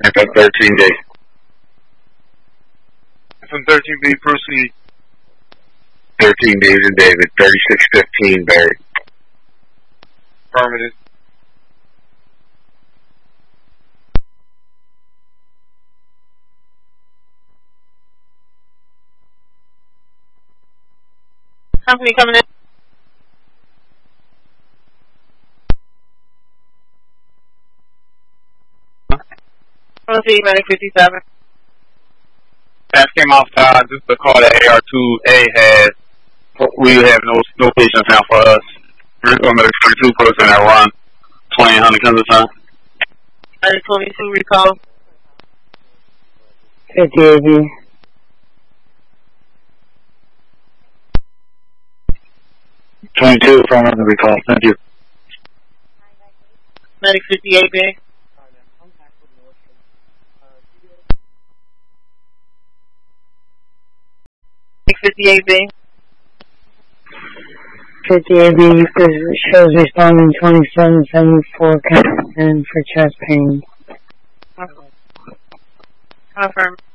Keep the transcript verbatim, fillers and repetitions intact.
F M thirteen D. F M thirteen B, proceed. thirteen David and David, thirty-six fifteen Barry. Affirmative. Company coming in. Proceed, Medic fifty-seven. That came off uh, just the call that A R two A has. We have no no patients now for us. We're going to the two person that run twenty hundred Kansas time. Medic twenty-two recall. fifty A B. twenty-two from the recall. Thank you. Medic fifty-eight B. fifty-eight B. fifty A B shows responding twenty-seven seventy-four and for chest pain. Confirm.